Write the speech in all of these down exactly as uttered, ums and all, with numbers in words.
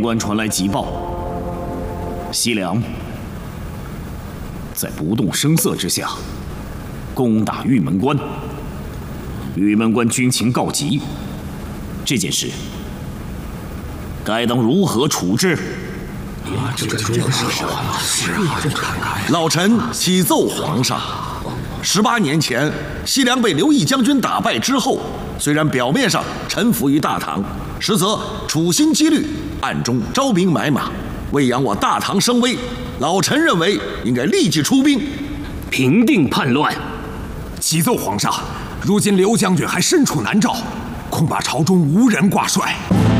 边关传来急报，西凉在不动声色之下攻打玉门关。玉门关军情告急，这件事该当如何处置？ 啊，这个真是是啊，是啊，这看看。 老臣启奏皇上，十八年前西凉被刘毅将军打败之后，虽然表面上臣服于大唐，实则处心积虑，暗中招兵买马，为扬我大唐声威。老臣认为应该立即出兵， 平定叛乱。 启奏皇上，如今刘将军还身处南诏，恐怕朝中无人挂帅。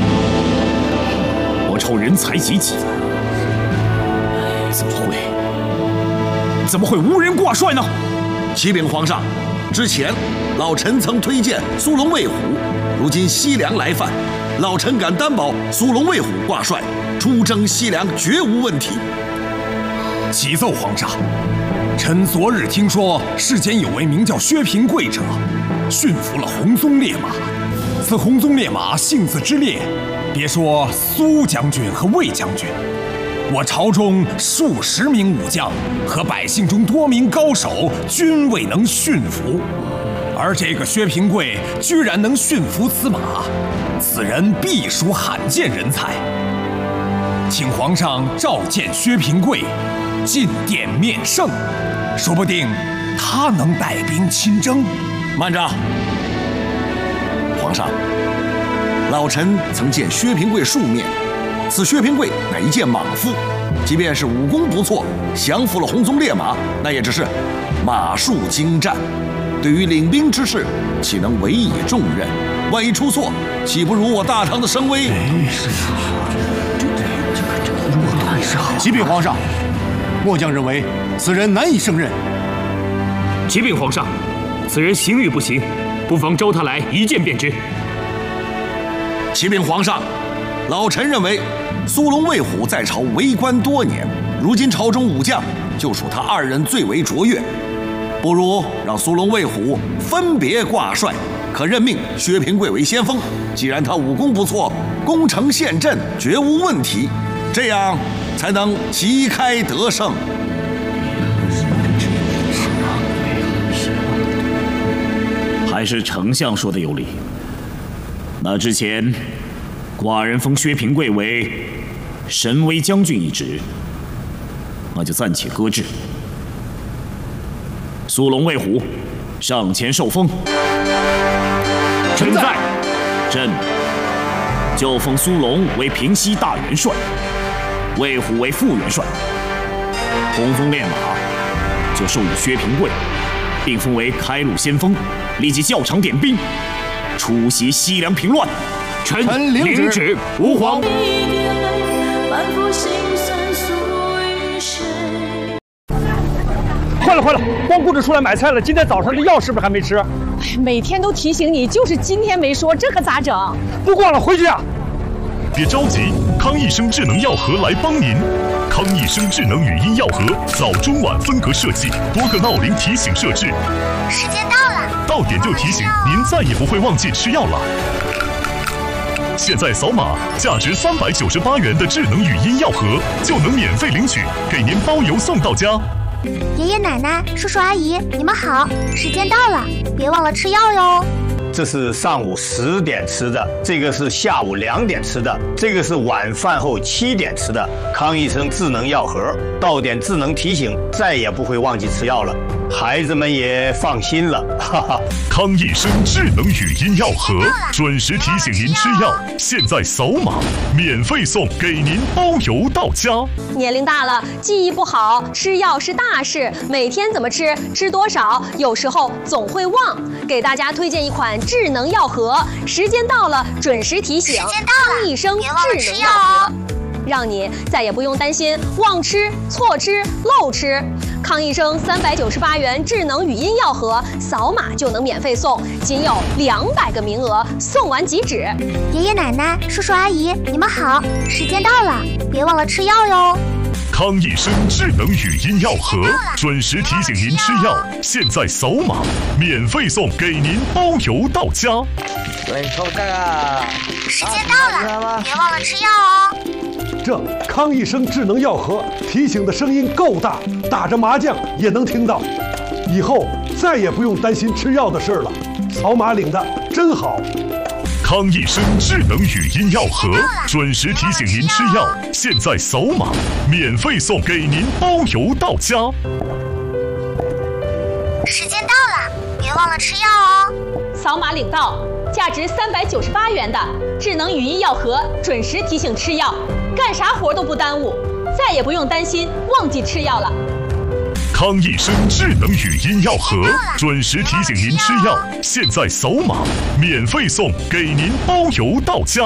我朝人才济济，怎么会？怎么会无人挂帅呢？ 启禀皇上，之前老臣曾推荐苏龙卫虎，如今西凉来犯，老臣敢担保苏龙卫虎挂帅，出征西凉绝无问题。 启奏皇上，臣昨日听说世间有位名叫薛平贵者，驯服了红鬃烈马。此红鬃烈马性子之烈，别说苏将军和魏将军，我朝中数十名武将和百姓中多名高手均未能驯服，而这个薛平贵居然能驯服此马，此人必属罕见人才。请皇上召见薛平贵，进殿面圣，说不定他能带兵亲征。 慢着，皇上，老臣曾见薛平贵数面，此薛平贵乃一介莽夫，即便是武功不错，降服了红鬃烈马，那也只是马术精湛，对于领兵之事，岂能委以重任？万一出错，岂不辱我大唐的声威？ 是啊， 启禀皇上，末将认为此人难以胜任。 启禀皇上，此人行与不行，不妨招他来一见便知。 启禀皇上，老臣认为苏龙卫虎在朝为官多年，如今朝中武将就属他二人最为卓越，不如让苏龙卫虎分别挂帅，可任命薛平贵为先锋。既然他武功不错，攻城陷阵绝无问题，这样才能旗开得胜。 还是丞相说的有理。那之前，寡人封薛平贵为神威将军一职，那就暂且搁置。苏龙卫虎上前受封。臣在。朕就封苏龙为平西大元帅，卫虎为副元帅，红鬃烈马就授予薛平贵，并封为开路先锋，立即校场点兵，出席西凉平乱。臣领旨。吾皇。 坏了坏了，光顾着出来买菜了，今天早上的药是不是还没吃？ 每天都提醒你，就是今天没说，这可咋整？ 不逛了，回去啊！ 别着急，康益生智能药盒来帮您。康益生智能语音药盒，早中晚分隔设计，多个闹铃提醒设置。 时间到了， 到点就提醒，您再也不会忘记吃药了。现在扫码，价值三百九十八元的智能语音药盒就能免费领取，给您包邮送到家。 爷爷奶奶、叔叔阿姨，你们好，时间到了，别忘了吃药哟。 这是上午十点吃的，这个是下午两点吃的，这个是晚饭后七点吃的。康益生智能药盒，到点智能提醒，再也不会忘记吃药了，孩子们也放心了。哈哈， 康益生智能语音药盒，准时提醒您吃药，现在扫码免费送，给您包邮到家。 年龄大了，记忆不好，吃药是大事，每天怎么吃，吃多少，有时候总会忘。给大家推荐一款智能药盒，时间到了准时提醒， 时间到了， 康益生智能药盒，让你再也不用担心忘吃、错吃、漏吃。康益生三百九十八元智能语音药盒，扫码就能免费送，仅有两百个名额，送完即止。 爷爷奶奶、叔叔阿姨，你们好，时间到了，别忘了吃药哟。 康益生智能语音药盒，准时提醒您吃药，现在扫码免费送，给您包邮到家。 喂，臭蛋啊！ 时间到了，别忘了吃药哦。 这康益生智能药盒提醒的声音够大，打着麻将也能听到。以后再也不用担心吃药的事了。扫码领的真好。 康益生智能语音药盒，准时提醒您吃药。现在扫码，免费送，给您包邮到家。 时间到了，别忘了吃药哦。 扫码领到，价值三百九十八元的智能语音药盒，准时提醒吃药，干啥活都不耽误，再也不用担心忘记吃药了。 康益生智能语音药盒，准时提醒您吃药。现在扫码，免费送，给您包邮到家。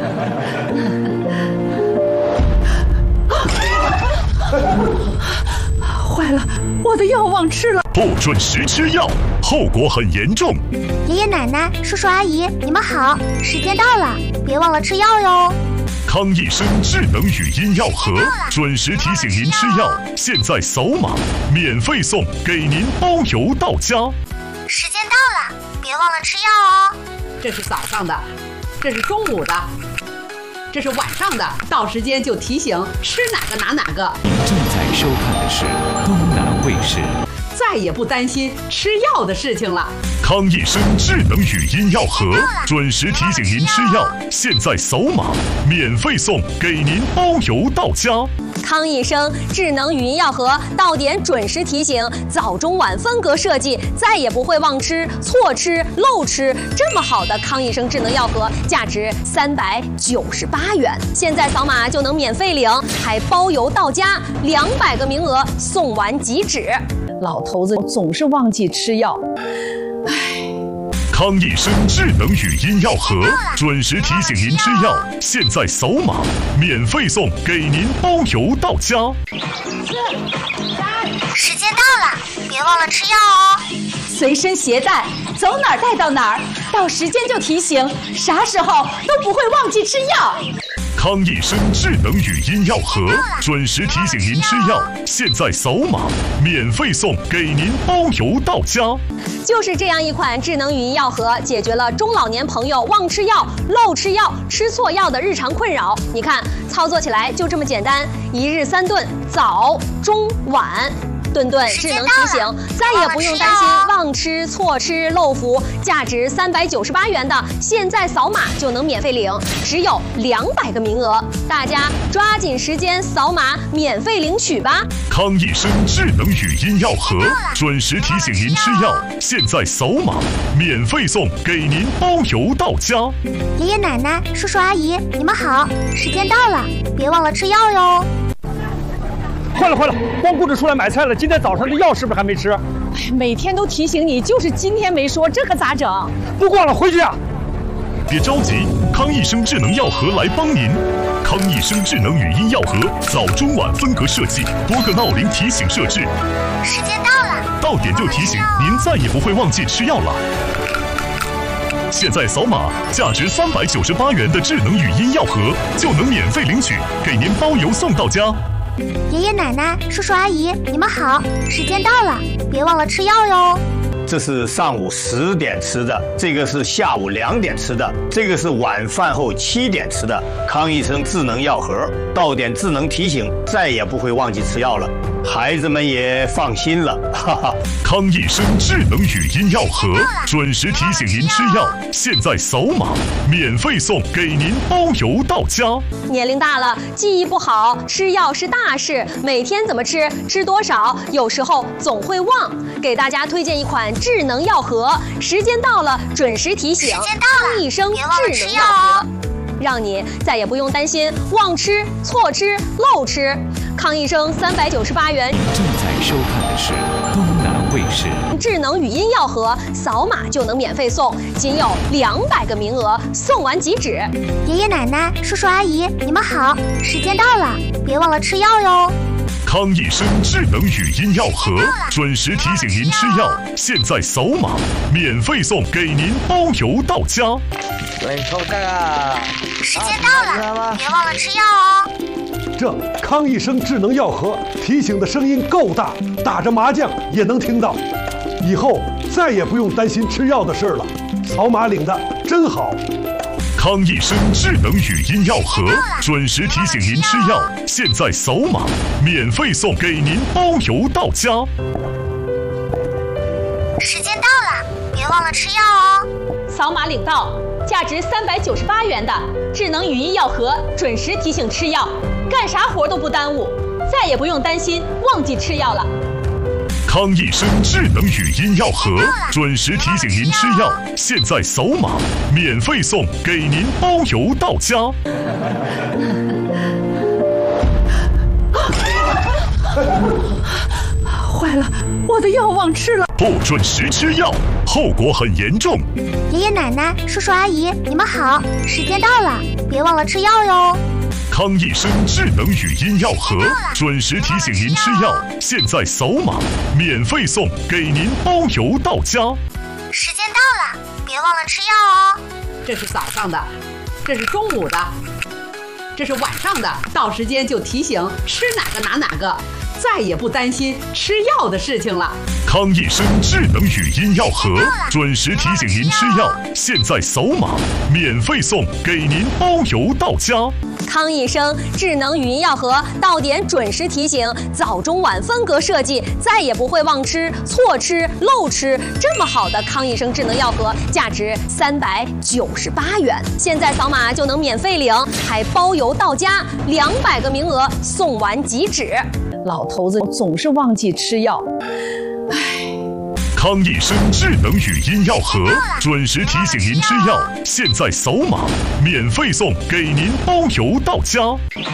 坏了，我的药忘吃了。 不准时吃药，后果很严重。 爷爷奶奶、叔叔阿姨，你们好，时间到了，别忘了吃药哟。 康益生智能语音药盒，准时提醒您吃药。现在扫码，免费送，给您包邮到家。 时间到了，别忘了吃药哦。 这是早上的，这是中午的，这是晚上的，到时间就提醒吃哪个拿哪个。 您正在收看的是东南卫视。 再也不担心吃药的事情了。 康益生智能语音药盒，准时提醒您吃药。现在扫码，免费送，给您包邮到家。 康益生智能语音药盒到点准时提醒，早中晚分隔设计，再也不会忘吃、错吃、漏吃。这么好的康益生智能药盒，价值三百九十八元，现在扫码就能免费领，还包邮到家，两百个名额，送完即止。 老头子总是忘记吃药，唉。 康益生智能语音药盒，准时提醒您吃药。现在扫码，免费送，给您包邮到家。 时间到了，别忘了吃药哦。 随身携带，走哪儿带到哪儿，到时间就提醒，啥时候都不会忘记吃药。 康益生智能语音药盒，准时提醒您吃药。现在扫码，免费送，给您包邮到家。 就是这样一款智能语音药盒，解决了中老年朋友忘吃药、漏吃药、吃错药的日常困扰。你看，操作起来就这么简单，一日三顿，早、中、晚。顿顿智能提醒，再也不用担心忘吃、错吃、漏服。价值三百九十八元的，现在扫码就能免费领，只有两百个名额，大家抓紧时间扫码免费领取吧。 康益生智能语音药盒，准时提醒您吃药。现在扫码，免费送，给您包邮到家。 爷爷奶奶、叔叔阿姨，你们好，时间到了，别忘了吃药哟。 坏了坏了，光顾着出来买菜了，今天早上的药是不是还没吃？哎呀， 每天都提醒你，就是今天没说，这可咋整？ 不逛了，回去啊！ 别着急，康益生智能药盒来帮您。康益生智能语音药盒，早中晚分隔设计，多个闹铃提醒设置。 时间到了， 到点就提醒，您再也不会忘记吃药了。现在扫码，价值三百九十八元的智能语音药盒就能免费领取，给您包邮送到家。 爷爷奶奶、叔叔阿姨，你们好，时间到了，别忘了吃药哟。 这是上午十点吃的，这个是下午两点吃的，这个是晚饭后七点吃的。康益生智能药盒，到点智能提醒，再也不会忘记吃药了，孩子们也放心了，哈哈。 康益生智能语音药盒，准时提醒您吃药。现在扫码，免费送，给您包邮到家。 年龄大了，记忆不好，吃药是大事，每天怎么吃，吃多少，有时候总会忘。给大家推荐一款智能药盒，时间到了准时提醒。康益生智能药盒，让你再也不用担心忘吃、错吃、漏吃。康益生三百九十八元。 正在收看的是东南卫视。 智能语音药盒，扫码就能免费送，仅有两百个名额，送完即止。 爷爷奶奶、叔叔阿姨，你们好，时间到了，别忘了吃药哟。 康益生智能语音药盒，准时提醒您吃药。现在扫码，免费送，给您包邮到家。 对，抽这个。 时间到了，别忘了吃药哦。 这康益生智能药盒提醒的声音够大，打着麻将也能听到。以后再也不用担心吃药的事了，扫码领的真好。 康益生智能语音药盒，准时提醒您吃药。现在扫码，免费送，给您包邮到家。 时间到了，别忘了吃药哦。 扫码领到，价值三百九十八元的智能语音药盒，准时提醒吃药，干啥活都不耽误，再也不用担心忘记吃药了。 康益生智能语音药盒，准时提醒您吃药。现在扫码，免费送，给您包邮到家。 坏了，我的药忘吃了。 不准时吃药，后果很严重。 爷爷奶奶、叔叔阿姨，你们好，时间到了，别忘了吃药哟。 康益生智能语音药盒，准时提醒您吃药。现在扫码，免费送，给您包邮到家。 时间到了，别忘了吃药哦。 这是早上的，这是中午的，这是晚上的，到时间就提醒吃哪个拿哪个，再也不担心吃药的事情了。 康益生智能语音药盒，准时提醒您吃药。现在扫码，免费送，给您包邮到家。 康益生智能语音药盒到点准时提醒，早中晚分隔设计，再也不会忘吃、错吃、漏吃。这么好的康益生智能药盒，价值三百九十八元，现在扫码就能免费领，还包邮到家，两百个名额，送完即止。 老头子总是忘记吃药，唉。 康益生智能语音药盒，准时提醒您吃药。现在扫码，免费送，给您包邮到家。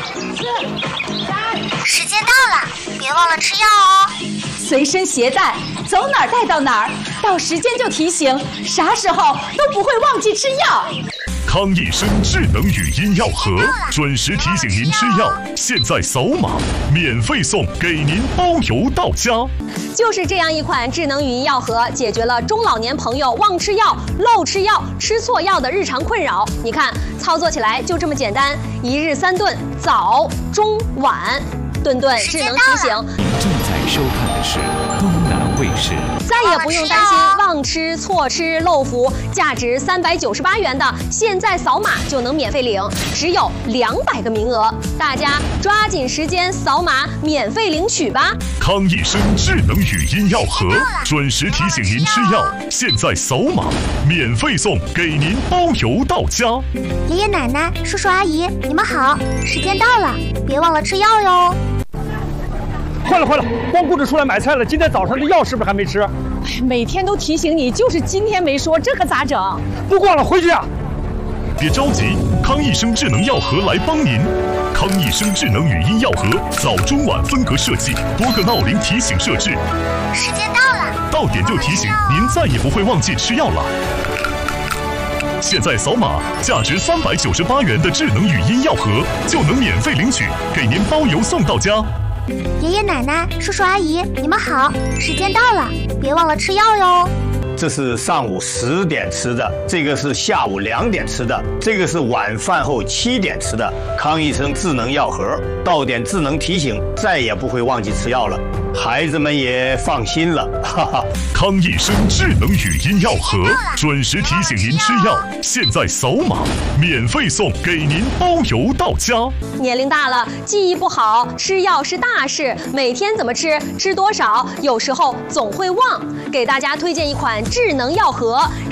时间到了，别忘了吃药哦。 随身携带，走哪儿带到哪儿，到时间就提醒，啥时候都不会忘记吃药。 康益生智能语音药盒，准时提醒您吃药。现在扫码，免费送，给您包邮到家。 就是这样一款智能语音药盒，解决了中老年朋友忘吃药、漏吃药、吃错药的日常困扰。你看，操作起来就这么简单，一日三顿，早、中、晚，顿顿智能提醒。 正在收看的是东南卫视。 再也不用担心忘吃、错吃、漏服，价值三百九十八元的，现在扫码就能免费领，只有两百个名额，大家抓紧时间扫码免费领取吧。 康益生智能语音药盒，准时提醒您吃药。现在扫码，免费送，给您包邮到家。 爷爷奶奶、叔叔阿姨，你们好，时间到了，别忘了吃药哟。 坏了坏了，光顾着出来买菜了，今天早上的药是不是还没吃？ 哎，每天都提醒你，就是今天没说，这可咋整？ 不逛了，回去啊！ 别着急，康益生智能药盒来帮您。康益生智能语音药盒，早中晚分隔设计，多个闹铃提醒设置。 时间到了， 到点就提醒，您再也不会忘记吃药了。现在扫码，价值三百九十八元的智能语音药盒就能免费领取，给您包邮送到家。 爷爷奶奶、叔叔阿姨，你们好，时间到了，别忘了吃药哟。 这是上午十点吃的，这个是下午两点吃的，这个是晚饭后七点吃的。康益生智能药盒，到点智能提醒，再也不会忘记吃药了，孩子们也放心了，哈哈。 康益生智能语音药盒，准时提醒您吃药。现在扫码，免费送，给您包邮到家。 年龄大了，记忆不好，吃药是大事，每天怎么吃，吃多少，有时候总会忘。给大家推荐一款智能药盒。